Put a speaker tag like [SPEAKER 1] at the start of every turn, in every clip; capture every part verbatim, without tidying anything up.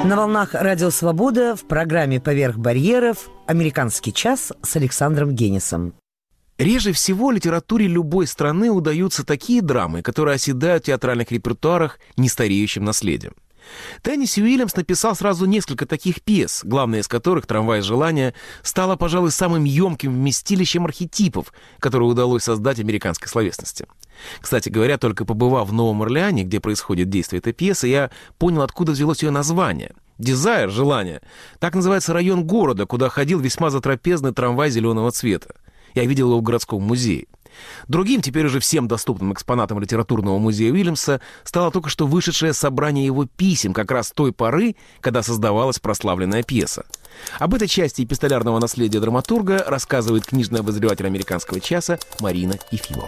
[SPEAKER 1] На волнах Радио Свобода в программе «Поверх барьеров» «Американский час» с Александром Генисом.
[SPEAKER 2] Реже всего литературе любой страны удаются такие драмы, которые оседают в театральных репертуарах нестареющим наследием. Теннесси Уильямс написал сразу несколько таких пьес, главная из которых «Трамвай желания» стала, пожалуй, самым емким вместилищем архетипов, которые удалось создать американской словесности. Кстати говоря, только побывав в Новом Орлеане, где происходит действие этой пьесы, я понял, откуда взялось ее название. «Дизайр» — «желание». Так называется район города, куда ходил весьма затрапезный трамвай зеленого цвета. Я видел его в городском музее. Другим, теперь уже всем доступным экспонатом литературного музея Уильямса стало только что вышедшее собрание его писем как раз той поры, когда создавалась прославленная пьеса. Об этой части эпистолярного наследия драматурга рассказывает книжный обозреватель «Американского часа» Марина Ефимова.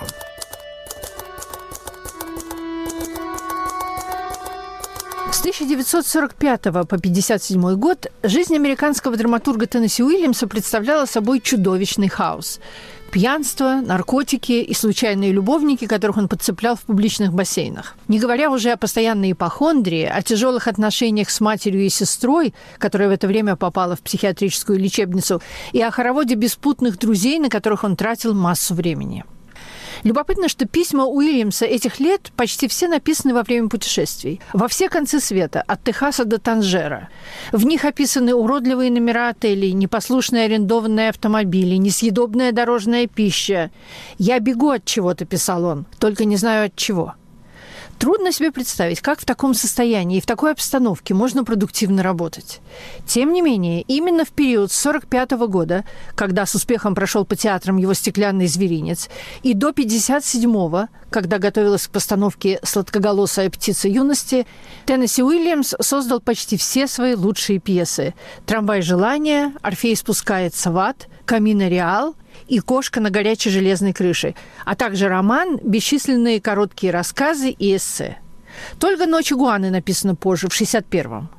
[SPEAKER 3] С тысяча девятьсот сорок пятого по пятьдесят седьмой год жизнь американского драматурга Теннесси Уильямса представляла собой чудовищный хаос. Пьянство, наркотики и случайные любовники, которых он подцеплял в публичных бассейнах. Не говоря уже о постоянной ипохондрии, о тяжелых отношениях с матерью и сестрой, которая в это время попала в психиатрическую лечебницу, и о хороводе беспутных друзей, на которых он тратил массу времени. Любопытно, что письма Уильямса этих лет почти все написаны во время путешествий. Во все концы света, от Техаса до Танжера. В них описаны уродливые номера отелей, непослушные арендованные автомобили, несъедобная дорожная пища. «Я бегу от чего-то», – писал он, – «только не знаю от чего». Трудно себе представить, как в таком состоянии и в такой обстановке можно продуктивно работать. Тем не менее, именно в период с сорок пятого года, когда с успехом прошел по театрам его «Стеклянный зверинец», и до пятьдесят седьмого, когда готовилась к постановке «Сладкоголосая птица юности», Теннесси Уильямс создал почти все свои лучшие пьесы: «Трамвай желания», «Орфей спускается в ад», «Камино Реал» и «Кошка на горячей железной крыше», а также роман, бесчисленные короткие рассказы и эссе. «Только ночь игуаны» написано позже, в шестьдесят первом.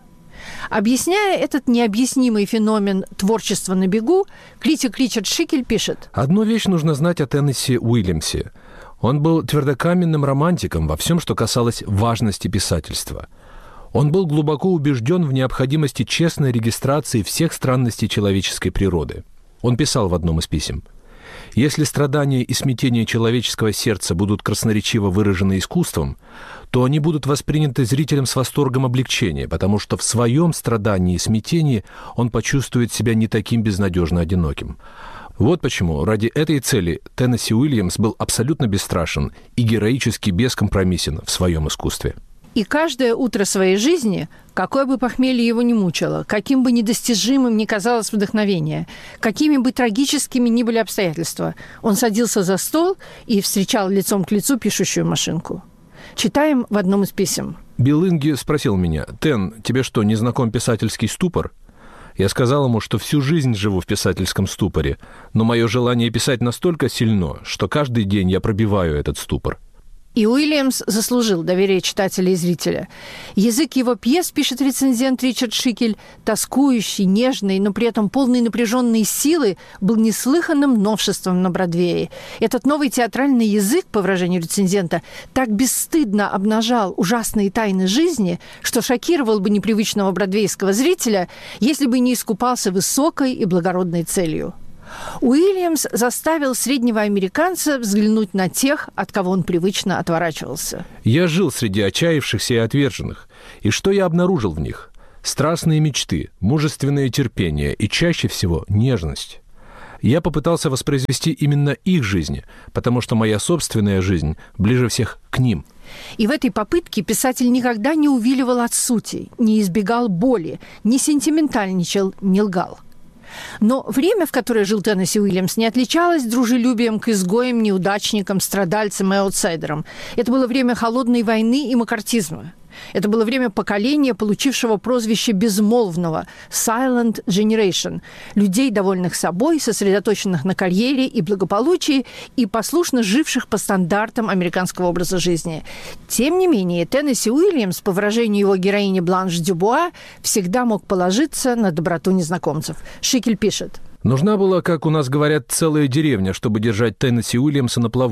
[SPEAKER 3] Объясняя этот необъяснимый феномен творчества на бегу, критик Ричард Шикель пишет:
[SPEAKER 4] «Одну вещь нужно знать о Теннесси Уильямсе. Он был твердокаменным романтиком во всем, что касалось важности писательства. Он был глубоко убежден в необходимости честной регистрации всех странностей человеческой природы. Он писал в одном из писем: «Если страдания и смятения человеческого сердца будут красноречиво выражены искусством, то они будут восприняты зрителем с восторгом облегчения, потому что в своем страдании и смятении он почувствует себя не таким безнадежно одиноким». Вот почему ради этой цели Теннесси Уильямс был абсолютно бесстрашен и героически бескомпромиссен в своем искусстве.
[SPEAKER 3] И каждое утро своей жизни, какое бы похмелье его ни мучило, каким бы недостижимым ни казалось вдохновение, какими бы трагическими ни были обстоятельства, он садился за стол и встречал лицом к лицу пишущую машинку. Читаем в одном из писем.
[SPEAKER 4] Билл Инги спросил меня: «Тен, тебе что, не знаком писательский ступор?» Я сказал ему, что всю жизнь живу в писательском ступоре, но мое желание писать настолько сильно, что каждый день я пробиваю этот ступор.
[SPEAKER 3] И Уильямс заслужил доверие читателя и зрителя. Язык его пьес, пишет рецензент Ричард Шикель, тоскующий, нежный, но при этом полный напряженной силы, был неслыханным новшеством на Бродвее. Этот новый театральный язык, по выражению рецензента, так бесстыдно обнажал ужасные тайны жизни, что шокировал бы непривычного бродвейского зрителя, если бы не искупался высокой и благородной целью. Уильямс заставил среднего американца взглянуть на тех, от кого он привычно отворачивался.
[SPEAKER 4] «Я жил среди отчаявшихся и отверженных, и что я обнаружил в них? Страстные мечты, мужественное терпение и чаще всего нежность. Я попытался воспроизвести именно их жизни, потому что моя собственная жизнь ближе всех к ним».
[SPEAKER 3] И в этой попытке писатель никогда не увиливал от сути, не избегал боли, не сентиментальничал, не лгал. Но время, в которое жил Теннесси Уильямс, не отличалось дружелюбием к изгоям, неудачникам, страдальцам и аутсайдерам. Это было время холодной войны и маккартизма. Это было время поколения, получившего прозвище безмолвного «Silent Generation», людей, довольных собой, сосредоточенных на карьере и благополучии и послушно живших по стандартам американского образа жизни. Тем не менее, Теннесси Уильямс, по выражению его героини Бланш Дюбуа, всегда мог положиться на доброту незнакомцев. Шикель пишет:
[SPEAKER 4] «Нужна была, как у нас говорят, целая деревня, чтобы держать Теннесси Уильямса на плаву.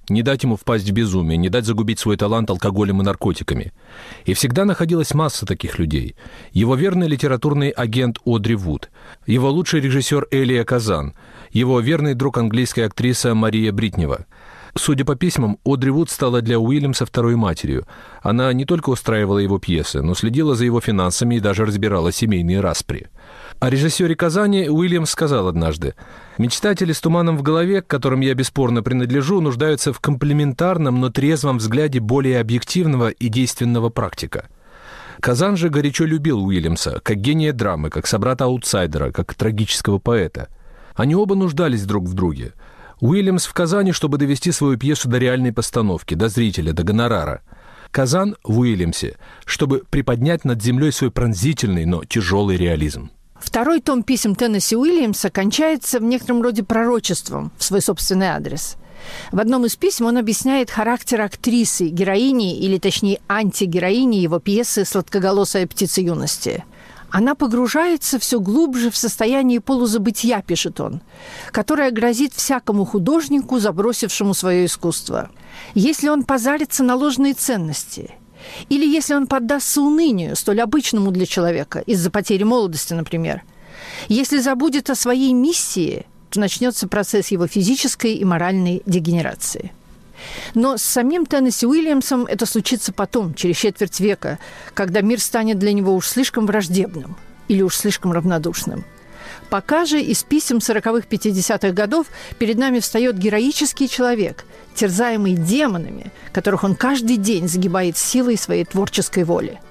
[SPEAKER 4] не дать ему впасть в безумие, не дать загубить свой талант алкоголем и наркотиками. И всегда находилась масса таких людей. Его верный литературный агент Одри Вуд, его лучший режиссер Элия Казан, его верный друг английская актриса Мария Бритнева. Судя по письмам, Одри Вуд стала для Уильямса второй матерью. Она не только устраивала его пьесы, но следила за его финансами и даже разбирала семейные распри. О режиссере Казани Уильямс сказал однажды: «Мечтатели с туманом в голове, к которым я бесспорно принадлежу, нуждаются в комплементарном, но трезвом взгляде более объективного и действенного практика». Казан же горячо любил Уильямса, как гения драмы, как собрата-аутсайдера, как трагического поэта. Они оба нуждались друг в друге. Уильямс в Казани, чтобы довести свою пьесу до реальной постановки, до зрителя, до гонорара. Казан в Уильямсе, чтобы приподнять над землей свой пронзительный, но тяжелый реализм.
[SPEAKER 3] Второй том писем Теннесси Уильямса кончается в некотором роде пророчеством в свой собственный адрес. В одном из писем он объясняет характер актрисы, героини, или точнее антигероини его пьесы «Сладкоголосая птица юности». Она погружается все глубже в состояние полузабытия, пишет он, которое грозит всякому художнику, забросившему свое искусство. Если он позарится на ложные ценности, или если он поддастся унынию, столь обычному для человека, из-за потери молодости, например, если забудет о своей миссии, то начнется процесс его физической и моральной дегенерации. Но с самим Теннесси Уильямсом это случится потом, через четверть века, когда мир станет для него уж слишком враждебным или уж слишком равнодушным. Пока же из писем сороковых-пятидесятых годов перед нами встает героический человек, терзаемый демонами, которых он каждый день загибает силой своей творческой воли.